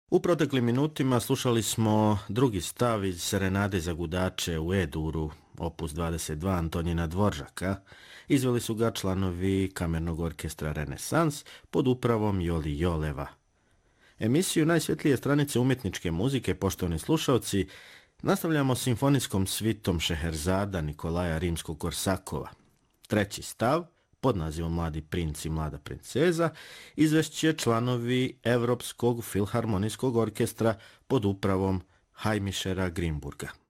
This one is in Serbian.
U proteklim minutima slušali smo drugi stav iz Serenade za gudače u E-duru, opus 22 Antonina Dvoržaka. Izveli su ga članovi kamernog orkestra Renesans pod upravom Joli Joleva. Emisiju Najsvjetlije stranice umjetničke muzike, poštovani slušalci, nastavljamo simfonijskom svitom Šeherzada Nikolaja Rimskog-Korsakova. Treći stav, pod nazivom Mladi princ i mlada princeza, izvešće članovi Evropskog filharmonijskog orkestra pod upravom Hajmišera Grimburga.